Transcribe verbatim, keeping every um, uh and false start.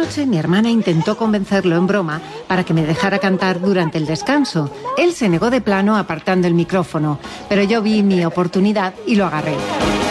noche mi hermana intentó convencerlo en broma para que me dejara cantar durante el descanso. Él se negó de plano apartando el micrófono, pero yo vi mi oportunidad y lo agarré.